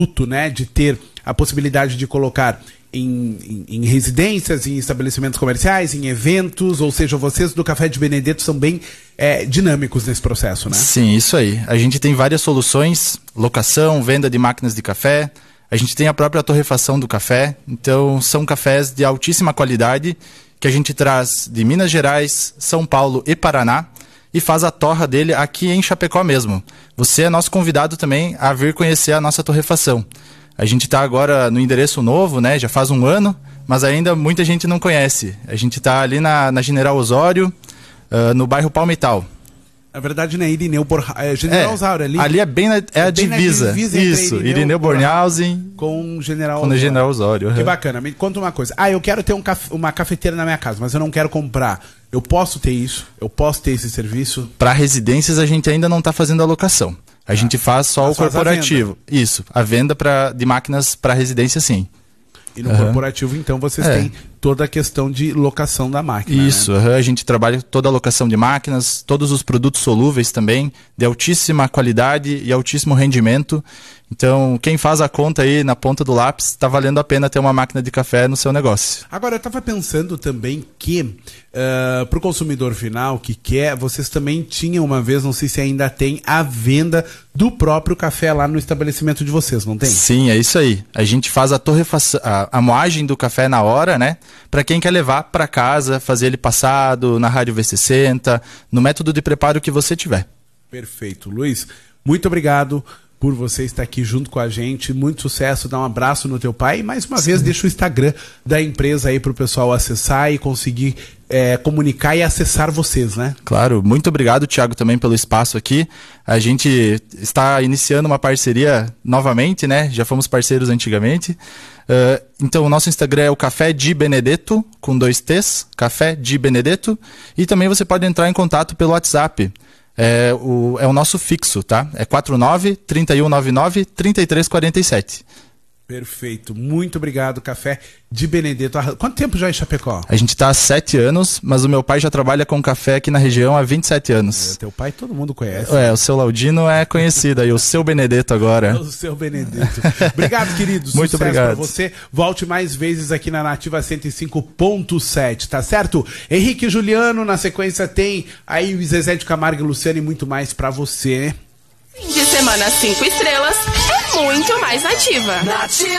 né, de ter a possibilidade de colocar em residências, em estabelecimentos comerciais, em eventos, ou seja, vocês do Café de Benedetto são bem dinâmicos nesse processo, né? Sim, isso aí. A gente tem várias soluções, locação, venda de máquinas de café, a gente tem a própria torrefação do café, então são cafés de altíssima qualidade que a gente traz de Minas Gerais, São Paulo e Paraná e faz a torra dele aqui em Chapecó mesmo. Você é nosso convidado também a vir conhecer a nossa torrefação. A gente está agora no endereço novo, né? Já faz um ano, mas ainda muita gente não conhece. A gente está ali na General Osório, no bairro Palmital. Na verdade, não é Irineu General Osório ali. Ali é bem a divisa. Isso, Irineu Bornhausen com General Osório. Que bacana. Me conta uma coisa. Eu quero ter uma cafeteira na minha casa, mas eu não quero comprar. Eu posso ter isso? Eu posso ter esse serviço? Para residências, a gente ainda não está fazendo a locação. A gente faz só o corporativo. Isso, a venda de máquinas para residência, sim. E no corporativo, então, vocês têm toda a questão de locação da máquina. Isso, né? A gente trabalha toda a locação de máquinas, todos os produtos solúveis também, de altíssima qualidade e altíssimo rendimento. Então, quem faz a conta aí na ponta do lápis, está valendo a pena ter uma máquina de café no seu negócio. Agora, eu estava pensando também que, para o consumidor final que quer, vocês também tinham uma vez, não sei se ainda tem, a venda do próprio café lá no estabelecimento de vocês, não tem? Sim, é isso aí. A gente faz a torrefação, a moagem do café na hora, né? Para quem quer levar para casa, fazer ele passado na rádio V60, no método de preparo que você tiver. Perfeito. Luiz, muito obrigado por você estar aqui junto com a gente, muito sucesso, dá um abraço no teu pai e mais uma vez deixa o Instagram da empresa aí para o pessoal acessar e conseguir comunicar e acessar vocês, né? Claro, muito obrigado, Thiago, também pelo espaço aqui. A gente está iniciando uma parceria novamente, né? Já fomos parceiros antigamente. Então o nosso Instagram é o Café de Benedetto, com 2 T's, Café de Benedetto, e também você pode entrar em contato pelo WhatsApp. É o nosso fixo, tá? É 49-3199-3347. Perfeito. Muito obrigado, Café de Benedetto. Quanto tempo já em Chapecó? A gente está há 7 anos, mas o meu pai já trabalha com café aqui na região há 27 anos. Teu pai todo mundo conhece. O seu Laudino é conhecido, aí o seu Benedetto agora. O seu Benedetto. Obrigado, querido. Muito obrigado pra você. Volte mais vezes aqui na Nativa 105.7, tá certo? Henrique e Juliano, na sequência tem aí o Zezé de Camargo e Luciano e muito mais pra você. Fim de semana 5 estrelas é muito mais Nativa.